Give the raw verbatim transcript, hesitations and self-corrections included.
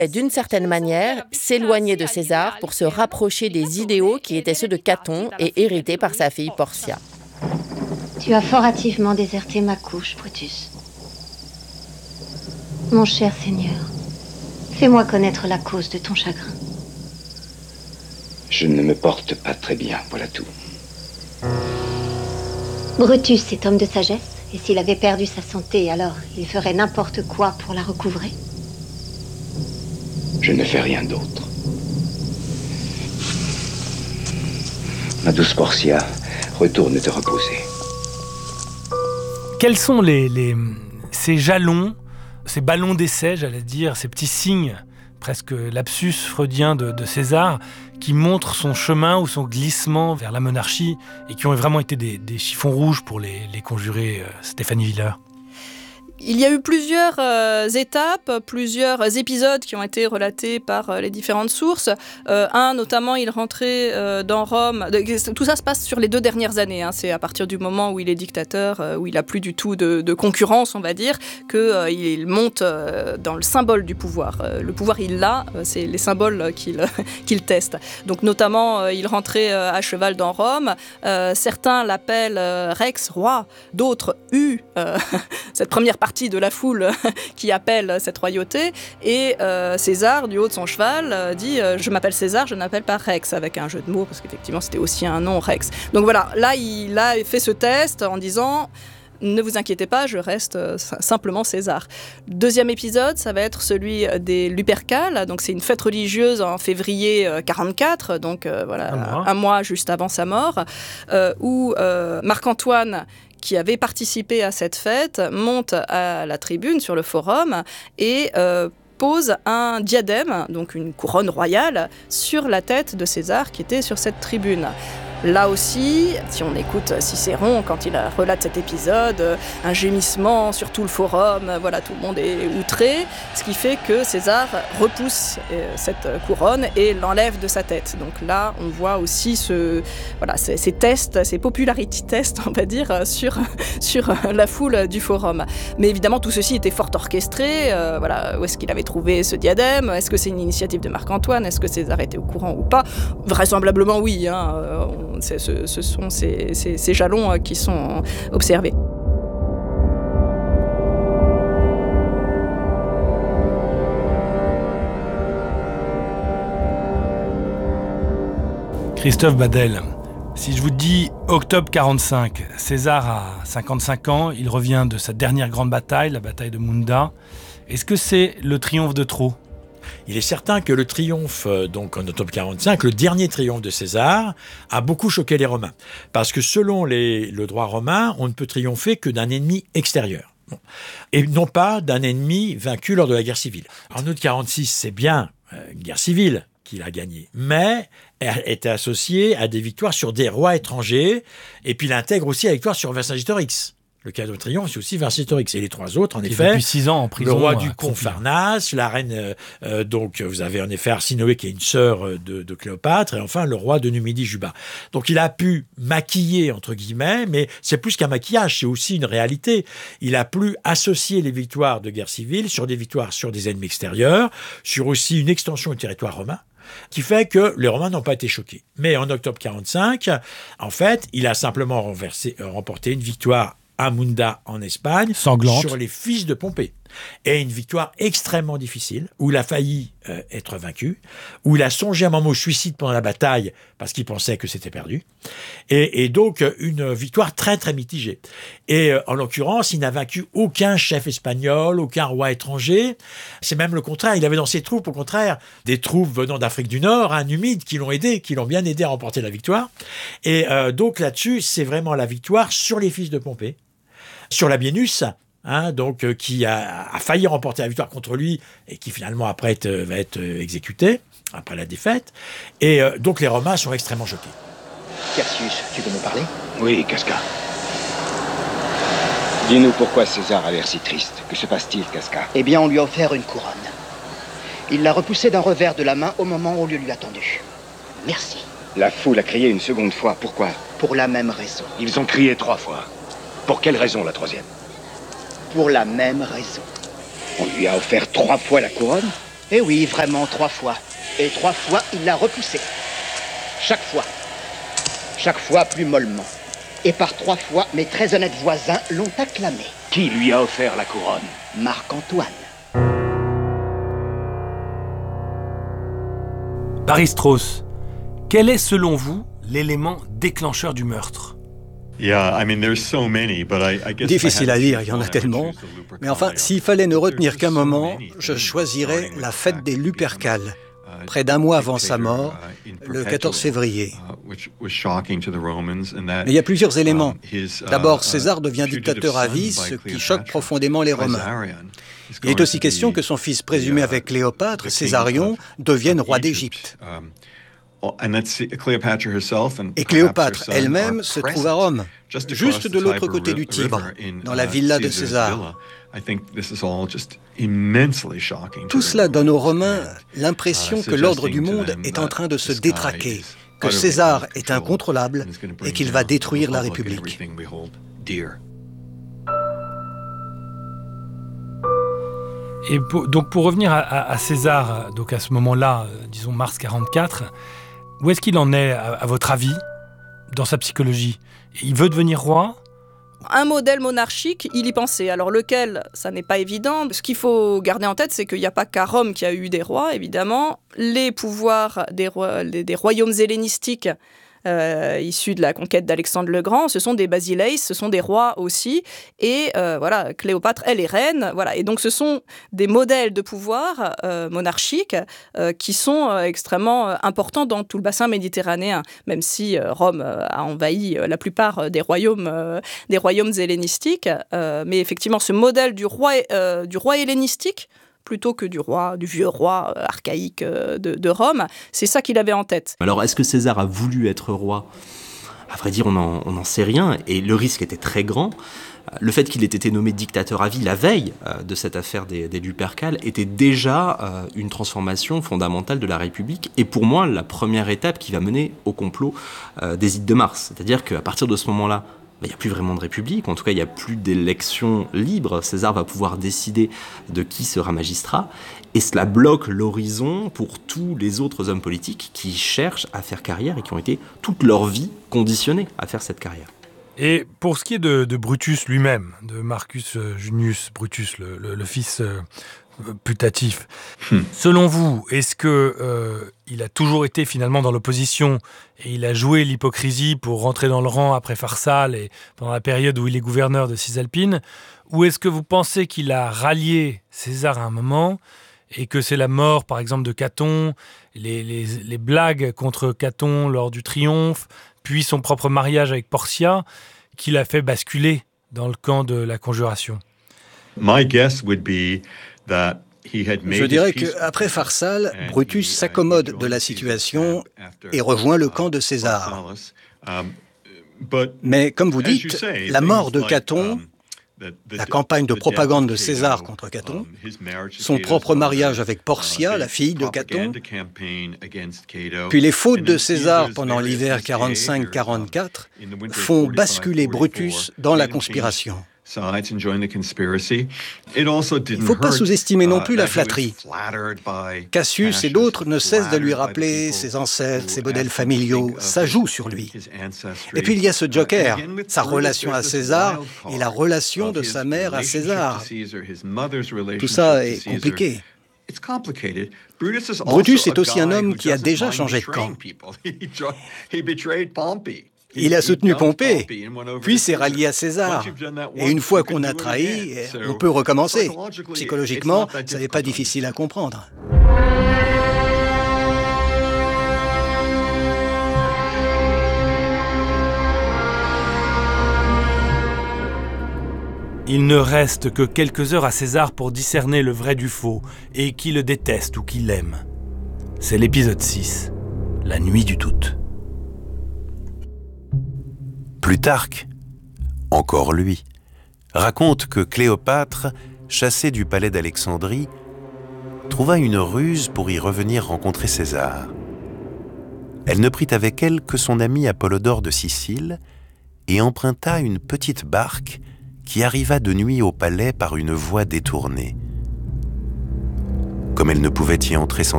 est d'une certaine manière s'éloigner de César pour se rapprocher des idéaux qui étaient ceux de Caton et hérités par sa fille Portia. Tu as fort hâtivement déserté ma couche, Brutus. Mon cher Seigneur, fais-moi connaître la cause de ton chagrin. Je ne me porte pas très bien, voilà tout. Brutus est homme de sagesse, et s'il avait perdu sa santé, alors il ferait n'importe quoi pour la recouvrer. Je ne fais rien d'autre. Ma douce Portia, retourne te reposer. Quels sont les, les, ces jalons, ces ballons d'essai, j'allais dire, ces petits signes, presque lapsus freudien de, de César, qui montrent son chemin ou son glissement vers la monarchie et qui ont vraiment été des, des chiffons rouges pour les, les conjurés, euh, Stéphanie Villers? Il y a eu plusieurs euh, étapes, plusieurs épisodes qui ont été relatés par euh, les différentes sources. Euh, un, notamment, il rentrait euh, dans Rome. Tout ça se passe sur les deux dernières années. Hein. C'est à partir du moment où il est dictateur, euh, où il n'a plus du tout de, de concurrence, on va dire, qu'il euh, monte euh, dans le symbole du pouvoir. Euh, le pouvoir, il l'a, euh, c'est les symboles qu'il, qu'il teste. Donc, notamment, euh, il rentrait euh, à cheval dans Rome. Euh, certains l'appellent euh, Rex, roi. D'autres, U, euh, cette première partie de la foule qui appelle cette royauté, et euh, César, du haut de son cheval, euh, dit euh, « Je m'appelle César, je n'appelle pas Rex », avec un jeu de mots, parce qu'effectivement c'était aussi un nom, Rex. Donc voilà, là il a fait ce test en disant « Ne vous inquiétez pas, je reste euh, simplement César ». Deuxième épisode, ça va être celui des Lupercales, donc c'est une fête religieuse en février euh, quarante-quatre, donc euh, voilà, un mois. un mois juste avant sa mort, euh, où euh, Marc-Antoine, qui avait participé à cette fête, monte à la tribune sur le forum et euh, pose un diadème, donc une couronne royale, sur la tête de César qui était sur cette tribune. Là aussi, si on écoute Cicéron, quand il relate cet épisode, un gémissement sur tout le forum, voilà, tout le monde est outré, ce qui fait que César repousse cette couronne et l'enlève de sa tête. Donc là, on voit aussi ce, voilà, ces, ces tests, ces popularity tests, on va dire, sur, sur la foule du forum. Mais évidemment, tout ceci était fort orchestré. Euh, voilà, où est-ce qu'il avait trouvé ce diadème? Est-ce que c'est une initiative de Marc-Antoine? Est-ce que César était au courant ou pas? Vraisemblablement oui, hein. On, C'est, ce, ce sont ces, ces, ces jalons qui sont observés. Christophe Badel, si je vous dis octobre quarante-cinq, César a cinquante-cinq ans, il revient de sa dernière grande bataille, la bataille de Munda. Est-ce que c'est le triomphe de trop ? Il est certain que le triomphe, donc en octobre quarante-cinq, le dernier triomphe de César, a beaucoup choqué les Romains. Parce que selon les, le droit romain, on ne peut triompher que d'un ennemi extérieur. Bon. Et non pas d'un ennemi vaincu lors de la guerre civile. En août quarante-six, c'est bien euh, guerre civile qu'il a gagné, mais elle était associée à des victoires sur des rois étrangers, et puis il intègre aussi la victoire sur Vercingétorix. Le cadeau de triomphe, c'est aussi Vercingétorix. Et les trois autres, en qui effet, depuis six ans en prison, le roi du accroupi. Confarnas, la reine, euh, euh, donc vous avez en effet Arsinoé qui est une sœur de, de Cléopâtre, et enfin le roi de Numidie, Juba. Donc il a pu maquiller, entre guillemets, mais c'est plus qu'un maquillage, c'est aussi une réalité. Il a pu associer les victoires de guerre civile sur des victoires sur des ennemis extérieurs, sur aussi une extension du territoire romain, qui fait que les Romains n'ont pas été choqués. Mais en octobre quarante-cinq, en fait, il a simplement renversé, remporté une victoire à Munda en Espagne, sanglante, sur les fils de Pompée. Et une victoire extrêmement difficile, où il a failli euh, être vaincu, où il a songé un moment au suicide pendant la bataille, parce qu'il pensait que c'était perdu. Et, et donc, une victoire très, très mitigée. Et euh, en l'occurrence, il n'a vaincu aucun chef espagnol, aucun roi étranger. C'est même le contraire. Il avait dans ses troupes, au contraire, des troupes venant d'Afrique du Nord, hein, numides, qui l'ont aidé, qui l'ont bien aidé à remporter la victoire. Et euh, donc, là-dessus, c'est vraiment la victoire sur les fils de Pompée, sur Labienus, hein, donc, euh, qui a, a failli remporter la victoire contre lui et qui finalement après être, va être euh, exécuté après la défaite. Et euh, donc les Romains sont extrêmement choqués. Cassius, tu veux me parler? Oui, Casca. Dis-nous pourquoi César a l'air si triste. Que se passe-t-il, Casca? Eh bien, on lui a offert une couronne. Il l'a repoussée d'un revers de la main au moment où on le lui a tendu. Merci. La foule a crié une seconde fois. Pourquoi? Pour la même raison. Ils ont crié trois fois. Pour quelle raison, la troisième? Pour la même raison. On lui a offert trois fois la couronne? Eh oui, vraiment, trois fois. Et trois fois, il l'a repoussé. Chaque fois. Chaque fois plus mollement. Et par trois fois, mes très honnêtes voisins l'ont acclamé. Qui lui a offert la couronne? Marc-Antoine. Barry Strauss, quel est selon vous l'élément déclencheur du meurtre? Difficile à dire, il y en a tellement. Mais enfin, s'il fallait ne retenir qu'un moment, je choisirais la fête des Lupercales, près d'un mois avant sa mort, le quatorze février. Mais il y a plusieurs éléments. D'abord, César devient dictateur à vie, ce qui choque profondément les Romains. Il est aussi question que son fils présumé avec Cléopâtre, Césarion, devienne roi d'Égypte. Et Cléopâtre elle-même se trouve à Rome, juste de l'autre côté du Tibre, dans la villa de César. Tout cela donne aux Romains l'impression que l'ordre du monde est en train de se détraquer, que César est incontrôlable et qu'il va détruire la République. Et pour, donc pour revenir à, à, à César, donc à ce moment-là, euh, disons mars quarante-quatre, où est-ce qu'il en est, à, à votre avis, dans sa psychologie? Il veut devenir roi? Un modèle monarchique, il y pensait. Alors lequel, ça n'est pas évident. Ce qu'il faut garder en tête, c'est qu'il n'y a pas qu'à Rome qu'il y a eu des rois, évidemment. Les pouvoirs des, rois, des royaumes hellénistiques Euh, issus de la conquête d'Alexandre le Grand, ce sont des basileis, ce sont des rois aussi, et euh, voilà, Cléopâtre, elle est reine, voilà, et donc ce sont des modèles de pouvoir euh, monarchique euh, qui sont euh, extrêmement euh, importants dans tout le bassin méditerranéen, même si euh, Rome euh, a envahi euh, la plupart des royaumes, euh, des royaumes hellénistiques, euh, mais effectivement ce modèle du roi, euh, du roi hellénistique, plutôt que du roi, du vieux roi archaïque de, de Rome. C'est ça qu'il avait en tête. Alors, est-ce que César a voulu être roi ? À vrai dire, on n'en sait rien, et le risque était très grand. Le fait qu'il ait été nommé dictateur à vie la veille euh, de cette affaire des, des Lupercales était déjà euh, une transformation fondamentale de la République, et pour moi, la première étape qui va mener au complot euh, des Ides de Mars. C'est-à-dire qu'à partir de ce moment-là, il n'y a plus vraiment de république, en tout cas il n'y a plus d'élections libres. César va pouvoir décider de qui sera magistrat, et cela bloque l'horizon pour tous les autres hommes politiques qui cherchent à faire carrière et qui ont été toute leur vie conditionnés à faire cette carrière. Et pour ce qui est de, de Brutus lui-même, de Marcus Junius Brutus, le, le, le fils euh, putatif, hmm. selon vous, est-ce que euh, il a toujours été finalement dans l'opposition et il a joué l'hypocrisie pour rentrer dans le rang après Pharsale et pendant la période où il est gouverneur de Cisalpine, ou est-ce que vous pensez qu'il a rallié César à un moment et que c'est la mort, par exemple, de Caton, les, les, les blagues contre Caton lors du triomphe, puis son propre mariage avec Portia, qui l'a fait basculer dans le camp de la conjuration? My guess would be that Je dirais qu'après Pharsale, Brutus s'accommode de la situation et rejoint le camp de César. Mais comme vous dites, la mort de Caton, la campagne de propagande de César contre Caton, son propre mariage avec Portia, la fille de Caton, puis les fautes de César pendant l'hiver quarante-cinq quarante-quatre font basculer Brutus dans la conspiration. Il ne faut pas sous-estimer non plus la flatterie. Cassius et d'autres ne cessent de lui rappeler ses ancêtres, ses modèles familiaux. Ça joue sur lui. Et puis il y a ce joker, sa relation à César et la relation de sa mère à César. Tout ça est compliqué. Brutus est aussi un homme qui a déjà changé de camp. Il a soutenu Pompée, puis s'est rallié à César. Et une fois qu'on a trahi, on peut recommencer. Psychologiquement, ça n'est pas difficile à comprendre. Il ne reste que quelques heures à César pour discerner le vrai du faux, et qui le déteste ou qui l'aime. C'est l'épisode six, la nuit du doute. Plutarque, encore lui, raconte que Cléopâtre, chassée du palais d'Alexandrie, trouva une ruse pour y revenir rencontrer César. Elle ne prit avec elle que son ami Apollodore de Sicile et emprunta une petite barque qui arriva de nuit au palais par une voie détournée. comme elle ne pouvait y entrer sans